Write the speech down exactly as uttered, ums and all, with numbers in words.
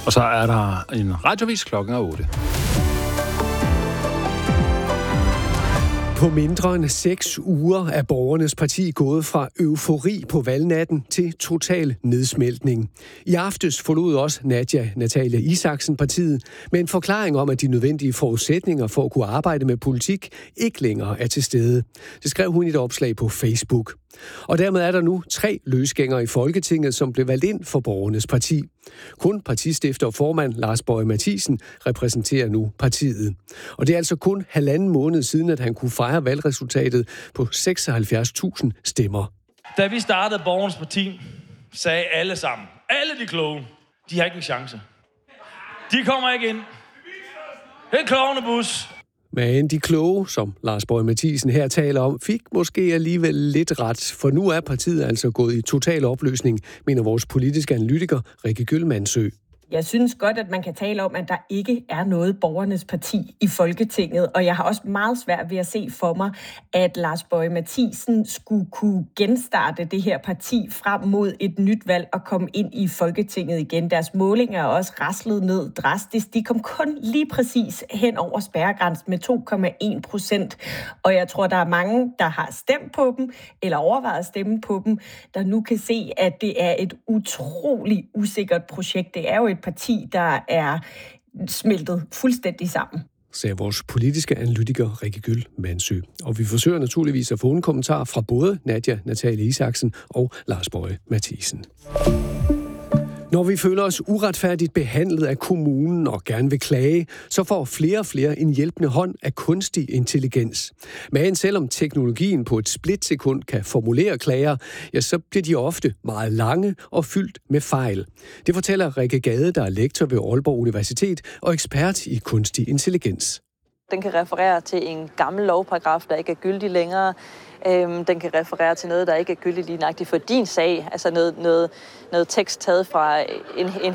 Og så er der en radiovis klokken er otte. På mindre end seks uger er Borgernes Parti gået fra eufori på valgnatten til total nedsmeltning. I aftes forlod også Nadja Natalia Isaksen partiet med en forklaring om, at de nødvendige forudsætninger for at kunne arbejde med politik ikke længere er til stede. Det skrev hun i et opslag på Facebook. Og dermed er der nu tre løsgængere i Folketinget, som blev valgt ind for Borgernes Parti. Kun partistifter og formand Lars Boje Mathiesen repræsenterer nu partiet. Og det er altså kun halvanden måned siden, at han kunne fejre valgresultatet på seksoghalvfjerds tusind stemmer. Da vi startede Borgernes Parti, sagde alle sammen, alle de kloge, de har ikke en chance. De kommer ikke ind. Det er en klovnebus. Men de kloge, som Lars Boje Mathiesen her taler om, fik måske alligevel lidt ret, for nu er partiet altså gået i total opløsning, mener vores politiske analytiker Rikke Gyllmandsø. Jeg synes godt, at man kan tale om, at der ikke er noget Borgernes Parti i Folketinget, og jeg har også meget svært ved at se for mig, at Lars Boje Mathiesen skulle kunne genstarte det her parti frem mod et nyt valg og komme ind i Folketinget igen. Deres målinger er også raslet ned drastisk. De kom kun lige præcis hen over spærregrænsen med to komma en procent, og jeg tror, der er mange, der har stemt på dem, eller overvejet at stemme på dem, der nu kan se, at det er et utroligt usikkert projekt. Det er jo et parti, der er smeltet fuldstændig sammen, sagde vores politiske analytiker Rikke Gyllmandsø. Og vi forsøger naturligvis at få en kommentar fra både Nadja Natalia Isaksen og Lars Boje Mathiesen. Når vi føler os uretfærdigt behandlet af kommunen og gerne vil klage, så får flere og flere en hjælpende hånd af kunstig intelligens. Men selvom teknologien på et splitsekund kan formulere klager, ja, så bliver de ofte meget lange og fyldt med fejl. Det fortæller Rikke Gade, der er lektor ved Aalborg Universitet og ekspert i kunstig intelligens. Den kan referere til en gammel lovparagraf, der ikke er gyldig længere. Øhm, den kan referere til noget, der ikke er gyldigt lige nøjagtigt for din sag. Altså noget, noget, noget tekst taget fra en, en